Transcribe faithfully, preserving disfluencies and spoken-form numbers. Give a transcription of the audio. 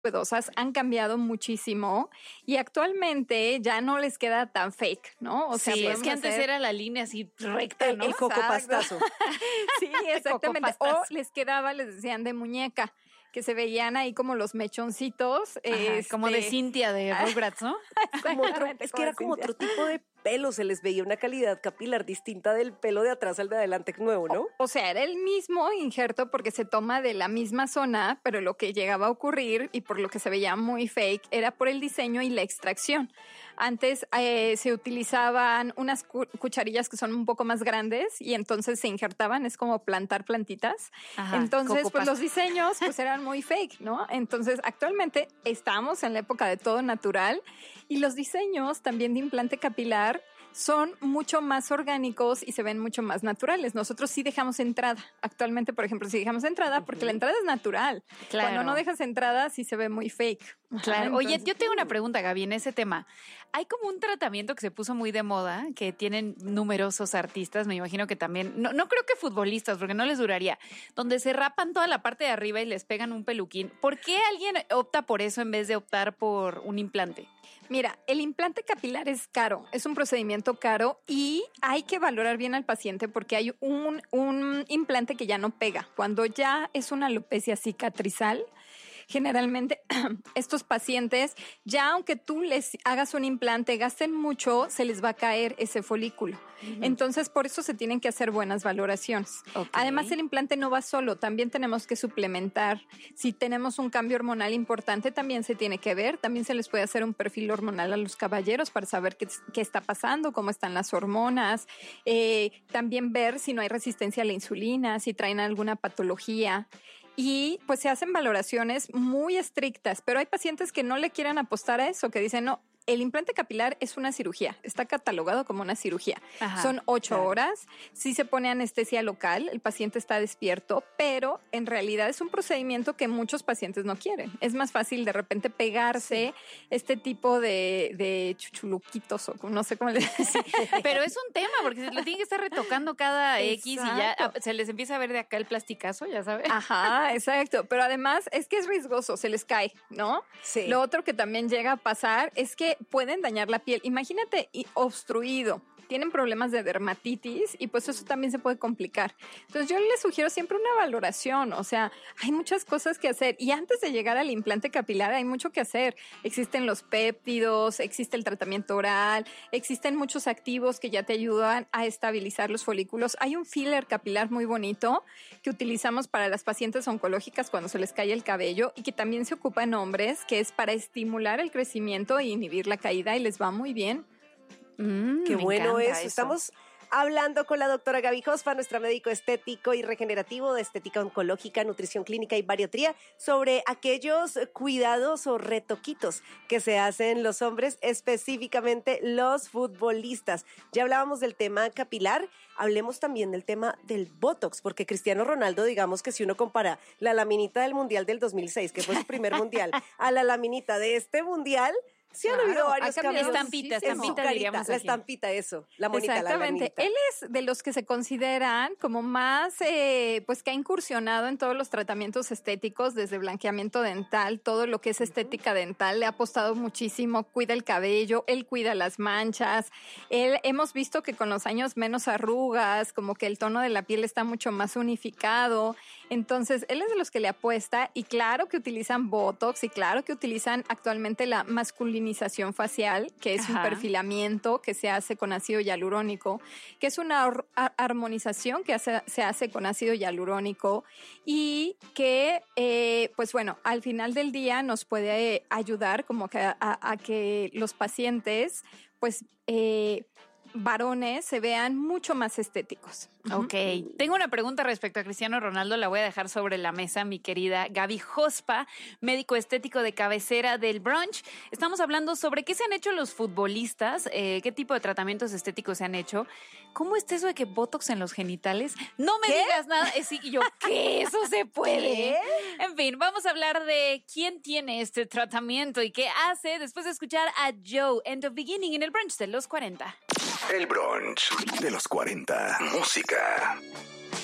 novedosas han cambiado muchísimo y actualmente ya no les queda tan fake, ¿no? O sea, sí, es que antes hacer... era la línea así recta, ¿no? El cocopastazo. Sí, exactamente. O les quedaba, les decían de muñeca, que se veían ahí como los mechoncitos. Ajá, este... Como de Cintia de Rugrats, ¿no? Como otro, es que era como otro tipo de pelo, se les veía una calidad capilar distinta del pelo de atrás al de adelante nuevo, ¿no? O, o sea, era el mismo injerto porque se toma de la misma zona, pero lo que llegaba a ocurrir y por lo que se veía muy fake era por el diseño y la extracción. Antes eh, se utilizaban unas cu- cucharillas que son un poco más grandes y entonces se injertaban, es como plantar plantitas. Ajá, entonces, pues los diseños pues eran muy fake, ¿no? Entonces, actualmente estamos en la época de todo natural y los diseños también de implante capilar son mucho más orgánicos y se ven mucho más naturales. Nosotros sí dejamos entrada. Actualmente, por ejemplo, sí dejamos entrada porque la entrada es natural. Claro. Cuando no dejas entrada, sí se ve muy fake. Claro. Entonces, oye, yo tengo una pregunta, Gaby, en ese tema. Hay como un tratamiento que se puso muy de moda, que tienen numerosos artistas, me imagino que también, no, no creo que futbolistas, porque no les duraría, donde se rapan toda la parte de arriba y les pegan un peluquín. ¿Por qué alguien opta por eso en vez de optar por un implante? Mira, el implante capilar es caro, es un procedimiento caro y hay que valorar bien al paciente porque hay un, un implante que ya no pega. Cuando ya es una alopecia cicatrizal, generalmente estos pacientes, ya aunque tú les hagas un implante, gasten mucho, se les va a caer ese folículo. Uh-huh. Entonces, por eso se tienen que hacer buenas valoraciones. Okay. Además, el implante no va solo, también tenemos que suplementar. Si tenemos un cambio hormonal importante, también se tiene que ver. También se les puede hacer un perfil hormonal a los caballeros para saber qué, qué está pasando, cómo están las hormonas. Eh, también ver si no hay resistencia a la insulina, si traen alguna patología. Y pues se hacen valoraciones muy estrictas, pero hay pacientes que no le quieren apostar a eso, que dicen, no, el implante capilar es una cirugía, está catalogado como una cirugía. Ajá, son ocho claro. horas, sí se pone anestesia local, el paciente está despierto, pero en realidad es un procedimiento que muchos pacientes no quieren. Es más fácil de repente pegarse sí. este tipo de, de chuchuluquitos o no sé cómo le dicen. Pero es un tema, porque se lo tienen que estar retocando cada X y ya se les empieza a ver de acá el plasticazo, ya sabes. Ajá, exacto. Pero además es que es riesgoso, se les cae, ¿no? Sí. Lo otro que también llega a pasar es que pueden dañar la piel. Imagínate obstruido, tienen problemas de dermatitis y pues eso también se puede complicar. Entonces yo les sugiero siempre una valoración, o sea, hay muchas cosas que hacer y antes de llegar al implante capilar hay mucho que hacer. Existen los péptidos, existe el tratamiento oral, existen muchos activos que ya te ayudan a estabilizar los folículos. Hay un filler capilar muy bonito que utilizamos para las pacientes oncológicas cuando se les cae el cabello y que también se ocupa en hombres, que es para estimular el crecimiento e inhibir la caída y les va muy bien. Mm, Qué bueno eso. eso. Estamos hablando con la doctora Gaby Jospa, nuestra médico estético y regenerativo de estética oncológica, nutrición clínica y bariatría, sobre aquellos cuidados o retoquitos que se hacen los hombres, específicamente los futbolistas. Ya hablábamos del tema capilar, hablemos también del tema del Botox, porque Cristiano Ronaldo, digamos que si uno compara la laminita del Mundial del dos mil seis, que fue su primer Mundial, a la laminita de este Mundial, sí han habido claro, varios cambios. Estampita, estampita, diríamos La estampita, eso, la monita, exactamente. La Él es de los que se consideran como más, eh, pues que ha incursionado en todos los tratamientos estéticos, desde blanqueamiento dental, todo lo que es estética dental, le ha apostado muchísimo, cuida el cabello, él cuida las manchas, él, hemos visto que con los años menos arrugas, como que el tono de la piel está mucho más unificado, entonces él es de los que le apuesta y claro que utilizan Botox y claro que utilizan actualmente la masculinidad facial, que es Ajá. un perfilamiento que se hace con ácido hialurónico, que es una ar- armonización que hace, se hace con ácido hialurónico y que, eh, pues bueno, al final del día nos puede ayudar como que a, a, a que los pacientes, pues, eh, varones se vean mucho más estéticos. Ok. Uh-huh. Tengo una pregunta respecto a Cristiano Ronaldo, la voy a dejar sobre la mesa, mi querida Gaby Jospa, médico estético de cabecera del Brunch. Estamos hablando sobre qué se han hecho los futbolistas, eh, qué tipo de tratamientos estéticos se han hecho. ¿Cómo está eso de que Botox en los genitales? No me ¿Qué? digas nada. Eh, sí, y yo, ¿qué? ¿Eso se puede? ¿Qué? En fin, vamos a hablar de quién tiene este tratamiento y qué hace después de escuchar a Joe en The Beginning en el Brunch de los cuarenta. El Brunch de los cuarenta. Música.